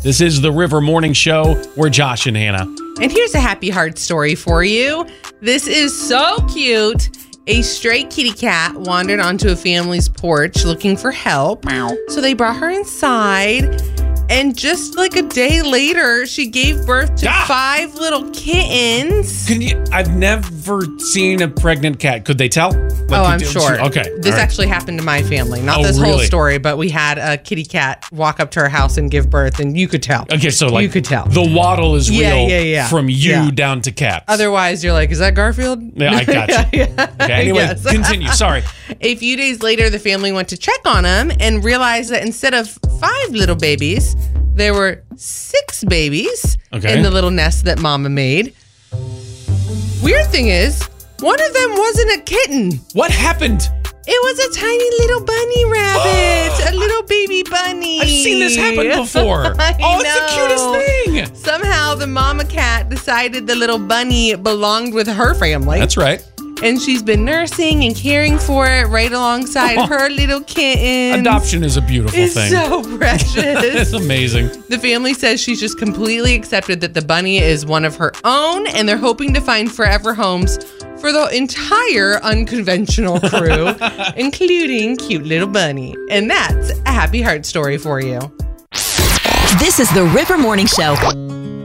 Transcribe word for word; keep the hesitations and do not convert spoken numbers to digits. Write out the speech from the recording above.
This is the River Morning Show. We're Josh and Hannah. And here's a happy heart story for you. This is so cute. A stray kitty cat wandered onto a family's porch looking for help. So they brought her inside. And just like a day later, she gave birth to Ah! five little kittens. Can you? I've never seen a pregnant cat. Could they tell? Like, Oh, I'm could- sure. Okay. This all right. actually happened to my family. Not Oh, this whole really? story, but we had a kitty cat walk up to our house and give birth, and you could tell. Okay, so like you could tell. the waddle is Yeah, real yeah, yeah. from you Yeah. down to cats. Otherwise, you're like, is that Garfield? Yeah, I got you. Okay, anyway, Yes. continue. Sorry. A few days later, the family went to check on him and realized that instead of five little babies, there were six babies Okay. in the little nest that Mama made. Weird thing is, one of them wasn't a kitten. What happened? It was a tiny little bunny rabbit, a little baby bunny. I've seen this happen before. I oh, it's know. the cutest thing. Somehow the mama cat decided the little bunny belonged with her family. That's right. And she's been nursing and caring for it right alongside Oh. her little kitten. Adoption is a beautiful It's thing. so precious. It's amazing. The family says she's just completely accepted that the bunny is one of her own, and they're hoping to find forever homes for the entire unconventional crew, including cute little bunny. And that's a happy heart story for you. This is the River Morning Show.